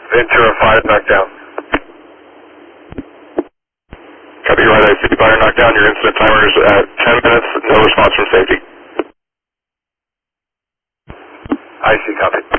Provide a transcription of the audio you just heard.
Ventura 5, knockdown. Copy, right eye, 50 fire, knockdown. Your incident timer is at 10 minutes. No response from safety. I see, copy.